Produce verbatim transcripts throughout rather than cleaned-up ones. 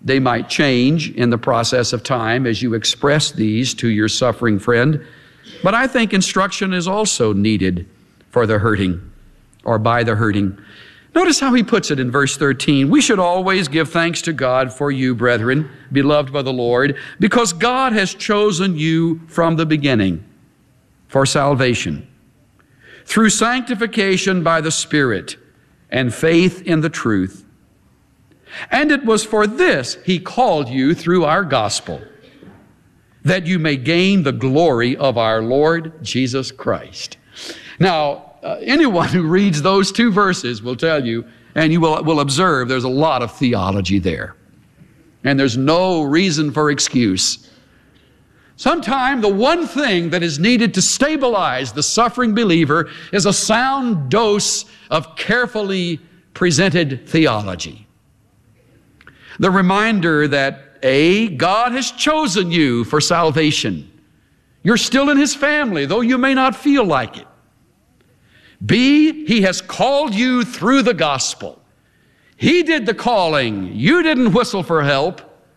They might change in the process of time as you express these to your suffering friend, but I think instruction is also needed for the hurting or by the hurting. Notice how he puts it in verse thirteen. We should always give thanks to God for you, brethren, beloved by the Lord, because God has chosen you from the beginning for salvation, through sanctification by the Spirit and faith in the truth. And it was for this he called you through our gospel, that you may gain the glory of our Lord Jesus Christ. Now, uh, anyone who reads those two verses will tell you, and you will, will observe, there's a lot of theology there. And there's no reason for excuse. Sometimes the one thing that is needed to stabilize the suffering believer is a sound dose of carefully presented theology. The reminder that A, God has chosen you for salvation. You're still in His family, though you may not feel like it. B, He has called you through the gospel. He did the calling. You didn't whistle for help.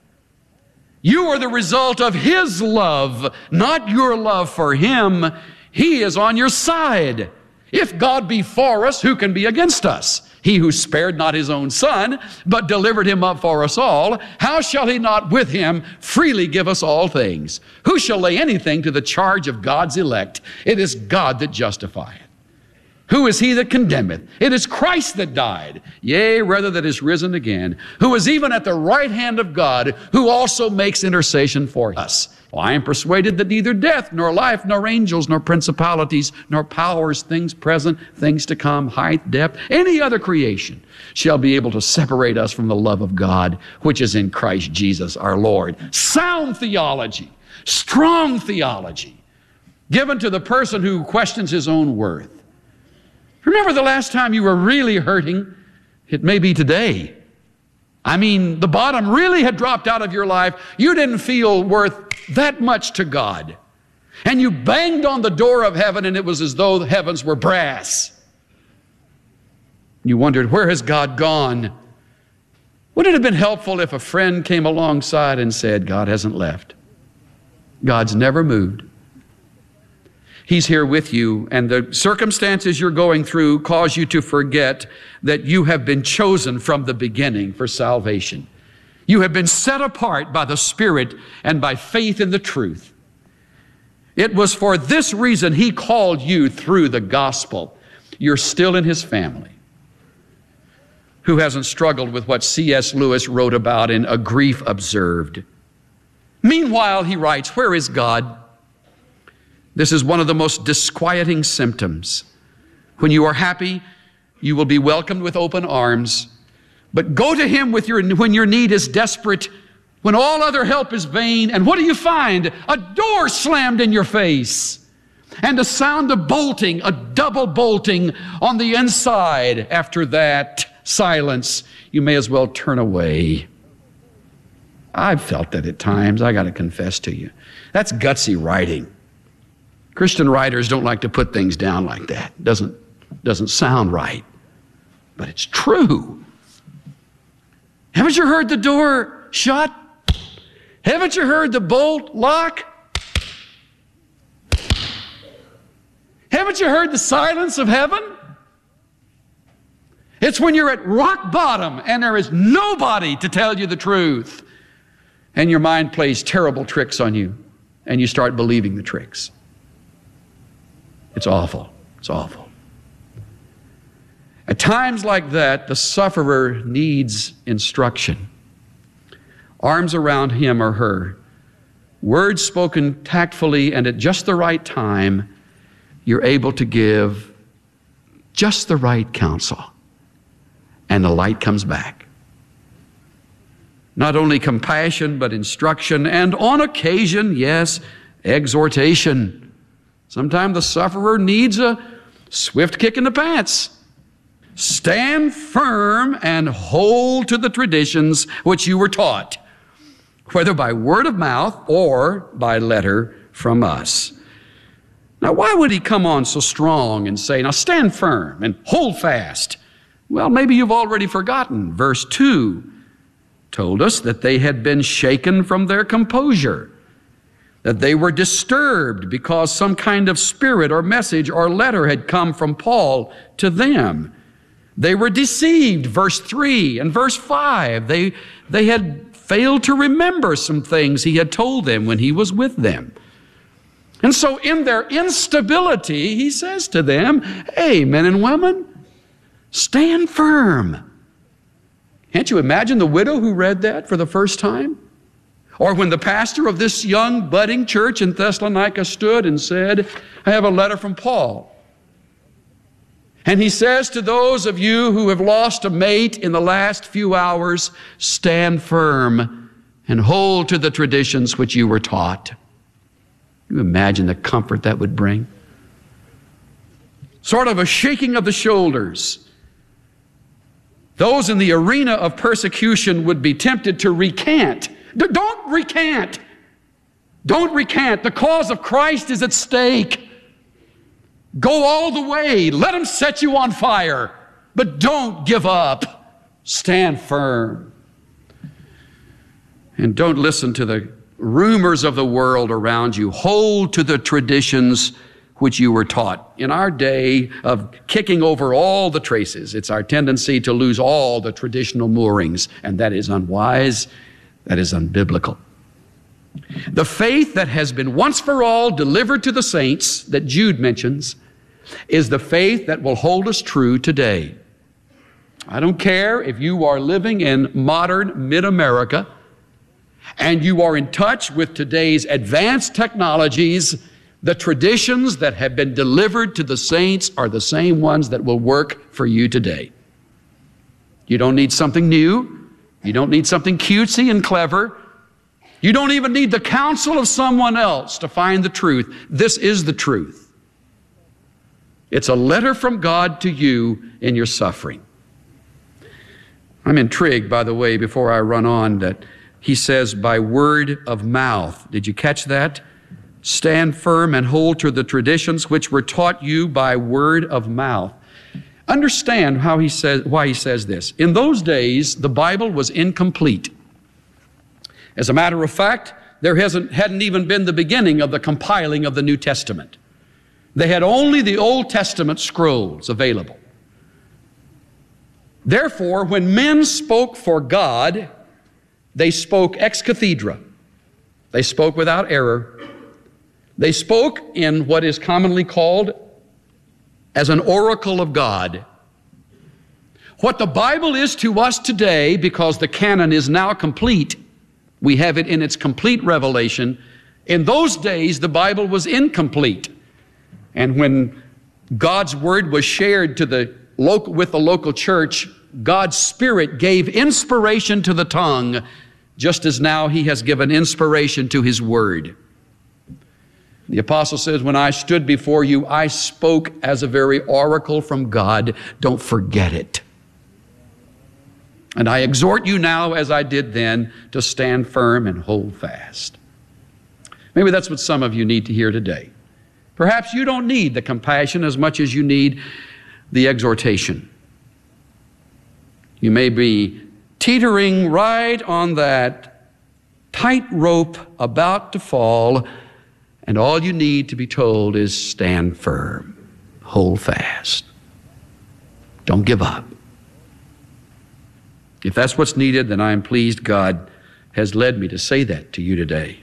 You are the result of His love, not your love for Him. He is on your side. If God be for us, who can be against us? He who spared not His own Son, but delivered Him up for us all, how shall He not with Him freely give us all things? Who shall lay anything to the charge of God's elect? It is God that justifieth. Who is he that condemneth? It is Christ that died, yea, rather that is risen again, who is even at the right hand of God, who also makes intercession for us. Well, I am persuaded that neither death, nor life, nor angels, nor principalities, nor powers, things present, things to come, height, depth, any other creation shall be able to separate us from the love of God, which is in Christ Jesus our Lord. Sound theology, strong theology, given to the person who questions his own worth. Remember the last time you were really hurting? It may be today. I mean, the bottom really had dropped out of your life. You didn't feel worth that much to God. And you banged on the door of heaven, and it was as though the heavens were brass. You wondered, where has God gone? Would it have been helpful if a friend came alongside and said, God hasn't left. God's never moved. He's here with you, and the circumstances you're going through cause you to forget that you have been chosen from the beginning for salvation. You have been set apart by the Spirit and by faith in the truth. It was for this reason He called you through the gospel. You're still in His family. Who hasn't struggled with what C S Lewis wrote about in A Grief Observed? Meanwhile, he writes, where is God? This is one of the most disquieting symptoms. When you are happy, you will be welcomed with open arms. But go to Him with your, when your need is desperate, when all other help is vain. And what do you find? A door slammed in your face. And a sound of bolting, a double bolting on the inside. After that silence, you may as well turn away. I've felt that at times, I got to confess to you. That's gutsy writing. Christian writers don't like to put things down like that. It doesn't, doesn't sound right, but it's true. Haven't you heard the door shut? Haven't you heard the bolt lock? Haven't you heard the silence of heaven? It's when you're at rock bottom and there is nobody to tell you the truth, and your mind plays terrible tricks on you, and you start believing the tricks. It's awful. It's awful. At times like that, the sufferer needs instruction. Arms around him or her, words spoken tactfully and at just the right time, you're able to give just the right counsel, and the light comes back. Not only compassion, but instruction, and on occasion, yes, exhortation. Sometimes the sufferer needs a swift kick in the pants. Stand firm and hold to the traditions which you were taught, whether by word of mouth or by letter from us. Now, why would he come on so strong and say, now stand firm and hold fast? Well, maybe you've already forgotten verse two. told us that they had been shaken from their composure, that they were disturbed because some kind of spirit or message or letter had come from Paul to them. They were deceived, verse three and verse five. They, they had failed to remember some things he had told them when he was with them. And so in their instability, he says to them, hey, men and women, stand firm. Can't you imagine the widow who read that for the first time? Or when the pastor of this young budding church in Thessalonica stood and said, I have a letter from Paul. And he says to those of you who have lost a mate in the last few hours, stand firm and hold to the traditions which you were taught. Can you imagine the comfort that would bring? Sort of a shaking of the shoulders. Those in the arena of persecution would be tempted to recant. D- don't recant. Don't recant. The cause of Christ is at stake. Go all the way. Let them set you on fire. But don't give up. Stand firm. And don't listen to the rumors of the world around you. Hold to the traditions which you were taught. In our day of kicking over all the traces, it's our tendency to lose all the traditional moorings, and that is unwise, that is unbiblical. The faith that has been once for all delivered to the saints that Jude mentions is the faith that will hold us true today. I don't care if you are living in modern mid-America and you are in touch with today's advanced technologies. The traditions that have been delivered to the saints are the same ones that will work for you today. You don't need something new. You don't need something cutesy and clever. You don't even need the counsel of someone else to find the truth. This is the truth. It's a letter from God to you in your suffering. I'm intrigued, by the way, before I run on, that he says by word of mouth. Did you catch that? Stand firm and hold to the traditions which were taught you by word of mouth. Understand how he says, why he says this. In those days, the Bible was incomplete. As a matter of fact, there hasn't, hadn't even been the beginning of the compiling of the New Testament. They had only the Old Testament scrolls available. Therefore, when men spoke for God, they spoke ex cathedra. They spoke without error. They spoke in what is commonly called as an oracle of God. What the Bible is to us today, because the canon is now complete, we have it in its complete revelation. In those days, the Bible was incomplete. And when God's word was shared to the local, with the local church, God's Spirit gave inspiration to the tongue, just as now He has given inspiration to His word. The apostle says, when I stood before you, I spoke as a very oracle from God. Don't forget it. And I exhort you now, as I did then, to stand firm and hold fast. Maybe that's what some of you need to hear today. Perhaps you don't need the compassion as much as you need the exhortation. You may be teetering right on that tightrope about to fall, and all you need to be told is stand firm, hold fast. Don't give up. If that's what's needed, then I am pleased God has led me to say that to you today.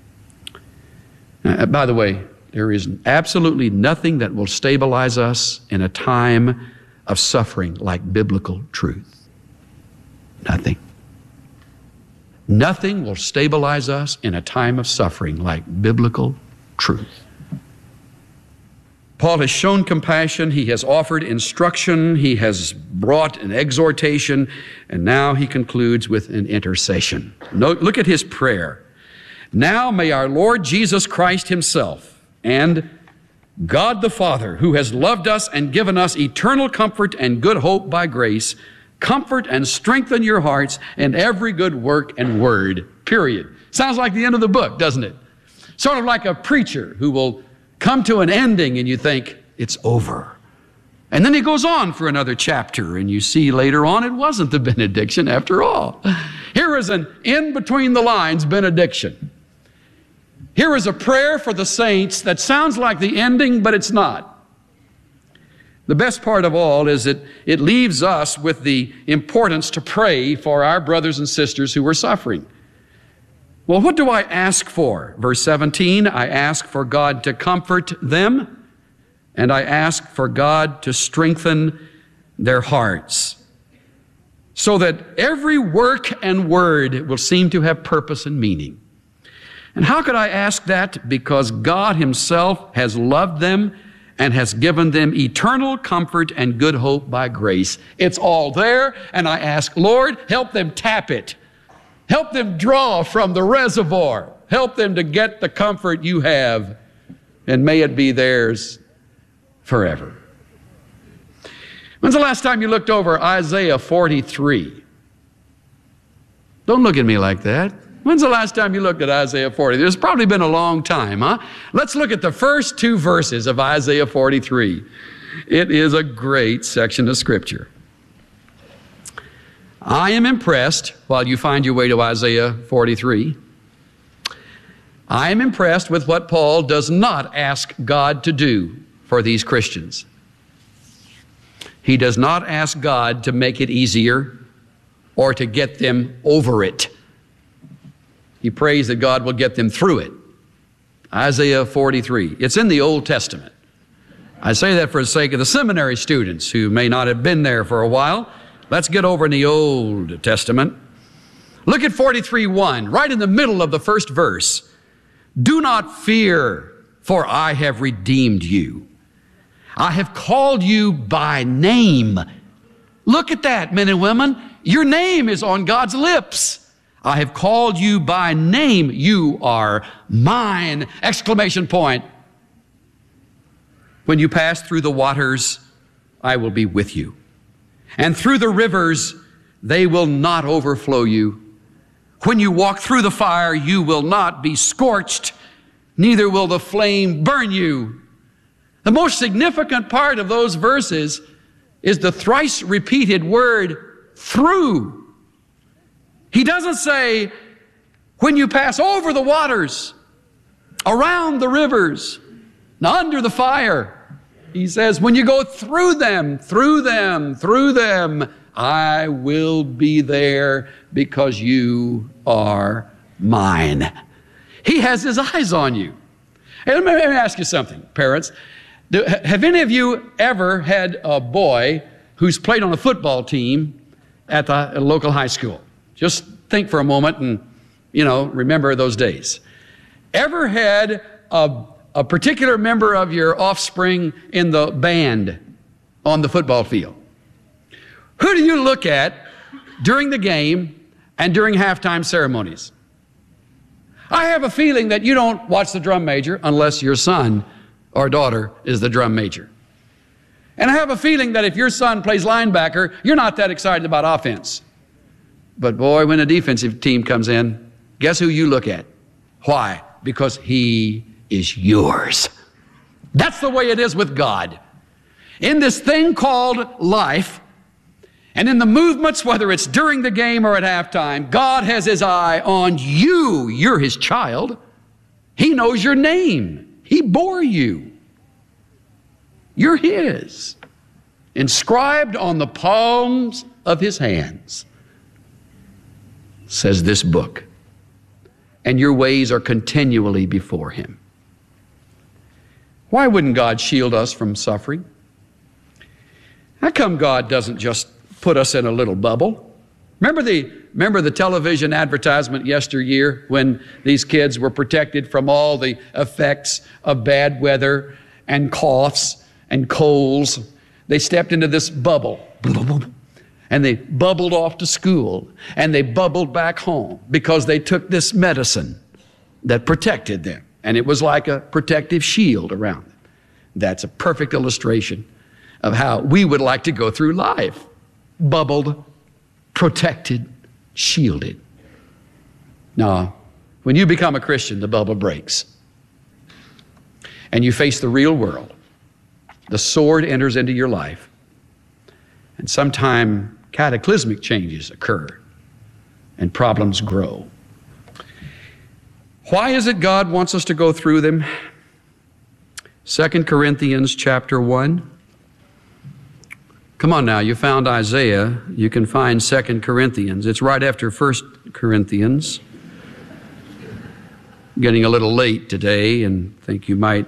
Uh, by the way, there is absolutely nothing that will stabilize us in a time of suffering like biblical truth. Nothing. Nothing will stabilize us in a time of suffering like biblical truth. Paul has shown compassion, he has offered instruction, he has brought an exhortation, and now he concludes with an intercession. Note, look at his prayer. Now may our Lord Jesus Christ himself and God the Father, who has loved us and given us eternal comfort and good hope by grace, comfort and strengthen your hearts in every good work and word, period. Sounds like the end of the book, doesn't it? Sort of like a preacher who will come to an ending and you think, it's over. And then he goes on for another chapter, and you see later on it wasn't the benediction after all. Here is an in-between-the-lines benediction. Here is a prayer for the saints that sounds like the ending, but it's not. The best part of all is that it leaves us with the importance to pray for our brothers and sisters who are suffering. Well, what do I ask for? Verse seventeen, I ask for God to comfort them, and I ask for God to strengthen their hearts, so that every work and word will seem to have purpose and meaning. And how could I ask that? Because God Himself has loved them and has given them eternal comfort and good hope by grace. It's all there, and I ask, Lord, help them tap it. Help them draw from the reservoir. Help them to get the comfort You have, and may it be theirs forever. When's the last time you looked over Isaiah forty-three? Don't look at me like that. When's the last time you looked at Isaiah forty? There's probably been a long time, huh? Let's look at the first two verses of Isaiah forty-three. It is a great section of Scripture. I am impressed, while you find your way to Isaiah forty-three, I am impressed with what Paul does not ask God to do for these Christians. He does not ask God to make it easier or to get them over it. He prays that God will get them through it. Isaiah forty-three. It's in the Old Testament. I say that for the sake of the seminary students who may not have been there for a while. Let's get over in the Old Testament. Look at forty-three one, right in the middle of the first verse. Do not fear, for I have redeemed you. I have called you by name. Look at that, men and women. Your name is on God's lips. I have called you by name. You are mine! Exclamation point. When you pass through the waters, I will be with you. And through the rivers, they will not overflow you. When you walk through the fire, you will not be scorched, neither will the flame burn you. The most significant part of those verses is the thrice repeated word through. He doesn't say, when you pass over the waters, around the rivers, and under the fire. He says, when you go through them, through them, through them, I will be there because you are mine. He has His eyes on you. Hey, let me, let me ask you something, parents. Do, have any of you ever had a boy who's played on a football team at the at a local high school? Just think for a moment and, you know, remember those days. Ever had a, a particular member of your offspring in the band on the football field? Who do you look at during the game and during halftime ceremonies? I have a feeling that you don't watch the drum major unless your son or daughter is the drum major. And I have a feeling that if your son plays linebacker, you're not that excited about offense. But boy, when a defensive team comes in, guess who you look at? Why? Because He is yours. That's the way it is with God. In this thing called life, and in the movements, whether it's during the game or at halftime, God has His eye on you. You're His child. He knows your name. He bore you. You're His. Inscribed on the palms of His hands, says this book. And your ways are continually before Him. Why wouldn't God shield us from suffering? How come God doesn't just put us in a little bubble? Remember the, remember the television advertisement yesteryear when these kids were protected from all the effects of bad weather and coughs and colds? They stepped into this bubble. And they bubbled off to school, and they bubbled back home because they took this medicine that protected them. And it was like a protective shield around them. That's a perfect illustration of how we would like to go through life. Bubbled, protected, shielded. Now, when you become a Christian, the bubble breaks. And you face the real world. the sword enters into your life, and sometime cataclysmic changes occur and problems grow. Why is it God wants us to go through them? Second Corinthians chapter one. Come on now, you found Isaiah, you can find Second Corinthians. It's right after First Corinthians. Getting a little late today and think you might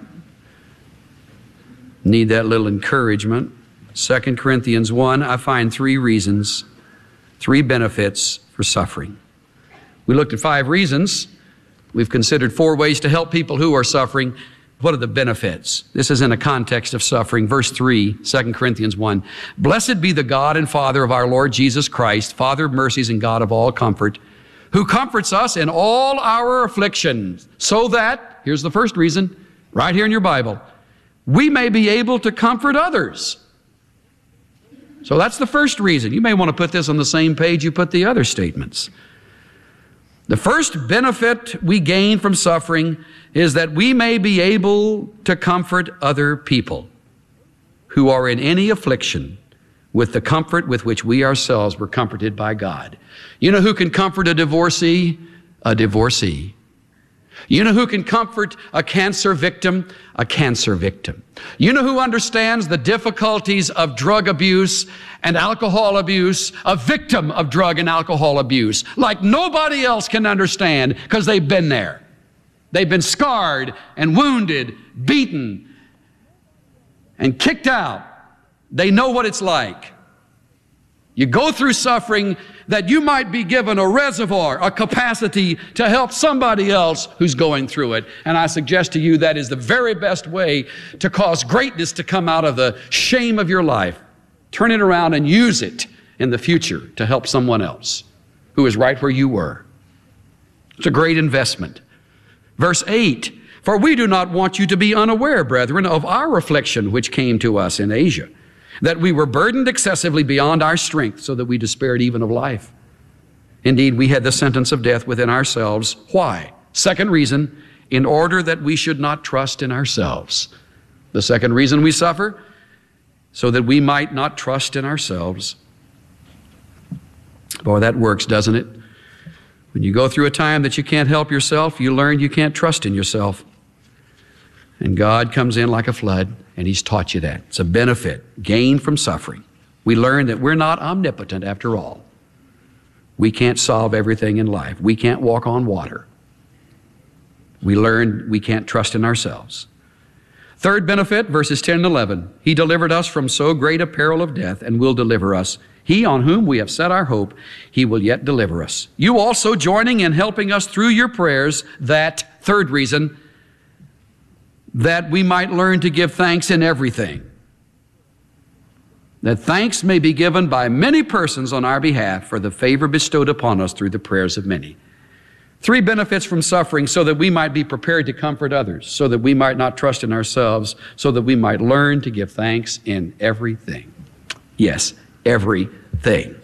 need that little encouragement. Second Corinthians one, I find three reasons, three benefits for suffering. We looked at five reasons. We've considered four ways to help people who are suffering. What are the benefits? This is in a context of suffering. Verse three, Second Corinthians one. Blessed be the God and Father of our Lord Jesus Christ, Father of mercies and God of all comfort, who comforts us in all our afflictions, so that, here's the first reason, right here in your Bible, we may be able to comfort others. So that's the first reason. You may want to put this on the same page you put the other statements. The first benefit we gain from suffering is that we may be able to comfort other people who are in any affliction with the comfort with which we ourselves were comforted by God. You know who can comfort a divorcee? A divorcee. You know who can comfort a cancer victim? A cancer victim. You know who understands the difficulties of drug abuse and alcohol abuse? A victim of drug and alcohol abuse, like nobody else can understand, because they've been there. They've been scarred and wounded, beaten, and kicked out. They know what it's like. You go through suffering that you might be given a reservoir, a capacity to help somebody else who's going through it. And I suggest to you that is the very best way to cause greatness to come out of the shame of your life. Turn it around and use it in the future to help someone else who is right where you were. It's a great investment. Verse eight, for we do not want you to be unaware, brethren, of our affliction which came to us in Asia, that we were burdened excessively beyond our strength, so that we despaired even of life. Indeed, we had the sentence of death within ourselves. Why? Second reason, in order that we should not trust in ourselves. The second reason we suffer, so that we might not trust in ourselves. Boy, that works, doesn't it? When you go through a time that you can't help yourself, you learn you can't trust in yourself. And God comes in like a flood, and He's taught you that. It's a benefit, gain from suffering. We learn that we're not omnipotent after all. We can't solve everything in life. We can't walk on water. We learn we can't trust in ourselves. Third benefit, verses ten and eleven. He delivered us from so great a peril of death, and will deliver us. He on whom we have set our hope, He will yet deliver us. You also joining in helping us through your prayers, that, third reason, that we might learn to give thanks in everything. That thanks may be given by many persons on our behalf for the favor bestowed upon us through the prayers of many. Three benefits from suffering, so that we might be prepared to comfort others, so that we might not trust in ourselves, so that we might learn to give thanks in everything. Yes, everything.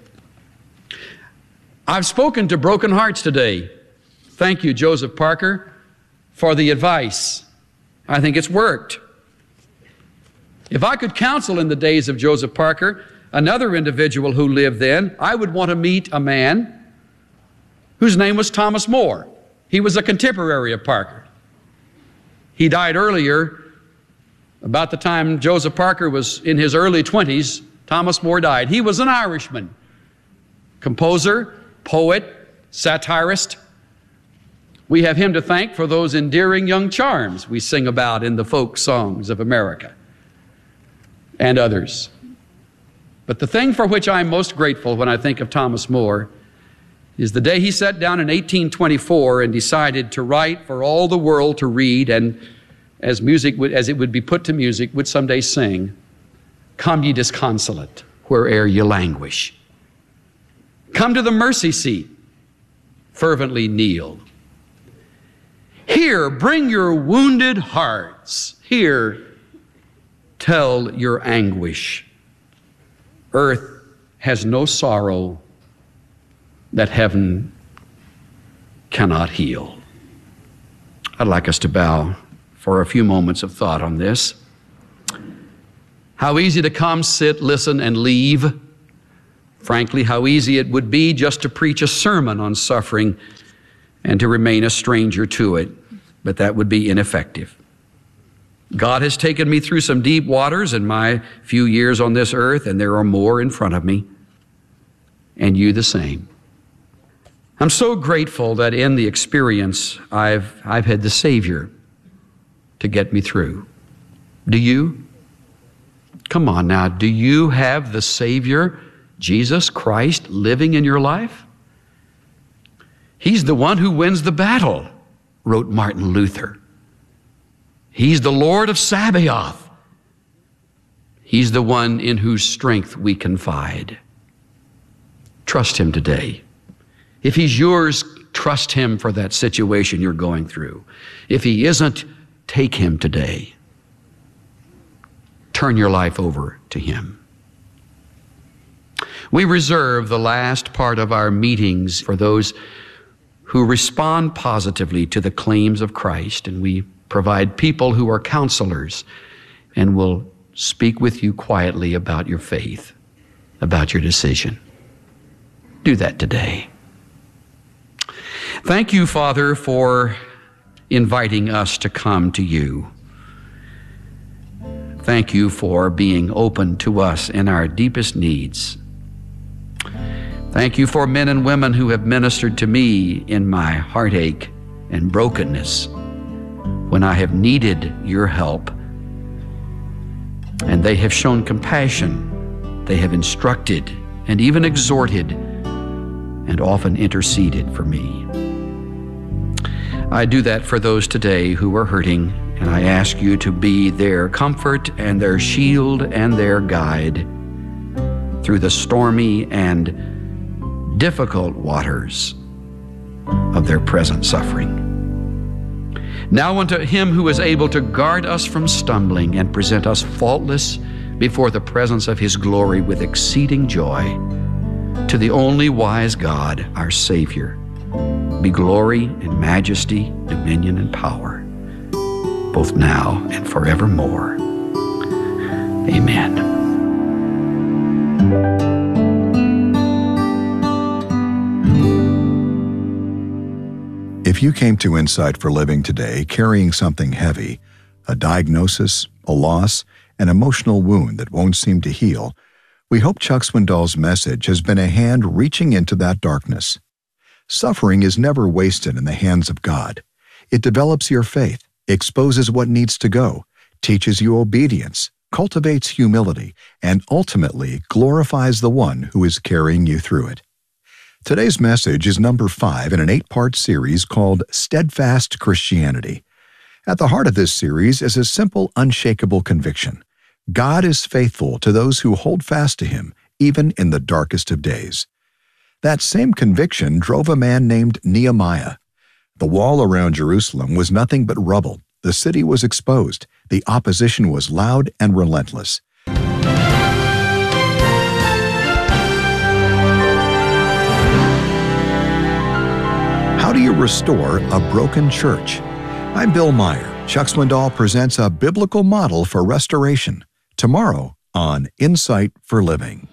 I've spoken to broken hearts today. Thank you, Joseph Parker, for the advice. I think it's worked. If I could counsel in the days of Joseph Parker, another individual who lived then, I would want to meet a man whose name was Thomas More. He was a contemporary of Parker. He died earlier, about the time Joseph Parker was in his early twenties. Thomas More died. He was an Irishman, composer, poet, satirist. We have him to thank for those endearing young charms we sing about in the folk songs of America and others. But the thing for which I'm most grateful when I think of Thomas More is the day he sat down in eighteen twenty-four and decided to write for all the world to read, and as music would, as it would be put to music, would someday sing, "Come ye disconsolate, where'er ye languish. Come to the mercy seat, fervently kneel. Here, bring your wounded hearts. Here, tell your anguish. Earth has no sorrow that heaven cannot heal." I'd like us to bow for a few moments of thought on this. How easy to come, sit, listen, and leave. Frankly, how easy it would be just to preach a sermon on suffering and to remain a stranger to it, but that would be ineffective. God has taken me through some deep waters in my few years on this earth, and there are more in front of me, and you the same. I'm so grateful that in the experience I've, I've had the Savior to get me through. Do you? Come on now, do you have the Savior, Jesus Christ, living in your life? He's the one who wins the battle, wrote Martin Luther. He's the Lord of Sabaoth. He's the one in whose strength we confide. Trust Him today. If He's yours, trust Him for that situation you're going through. If He isn't, take Him today. Turn your life over to Him. We reserve the last part of our meetings for those who respond positively to the claims of Christ, and we provide people who are counselors and will speak with you quietly about your faith, about your decision. Do that today. Thank you, Father, for inviting us to come to you. Thank you for being open to us in our deepest needs. Thank you for men and women who have ministered to me in my heartache and brokenness when I have needed your help. And they have shown compassion. They have instructed and even exhorted and often interceded for me. I do that for those today who are hurting, and I ask you to be their comfort and their shield and their guide through the stormy and difficult waters of their present suffering. Now unto Him who is able to guard us from stumbling and present us faultless before the presence of His glory with exceeding joy, to the only wise God, our Savior, be glory and majesty, dominion and power, both now and forevermore. Amen. If you came to Insight for Living today carrying something heavy, a diagnosis, a loss, an emotional wound that won't seem to heal, we hope Chuck Swindoll's message has been a hand reaching into that darkness. Suffering is never wasted in the hands of God. It develops your faith, exposes what needs to go, teaches you obedience, cultivates humility, and ultimately glorifies the one who is carrying you through it. Today's message is number five in an eight-part series called Steadfast Christianity. At the heart of this series is a simple, unshakable conviction. God is faithful to those who hold fast to Him, even in the darkest of days. That same conviction drove a man named Nehemiah. The wall around Jerusalem was nothing but rubble. The city was exposed. The opposition was loud and relentless. How do you restore a broken church? I'm Bill Meyer. Chuck Swindoll presents a biblical model for restoration tomorrow on Insight for Living.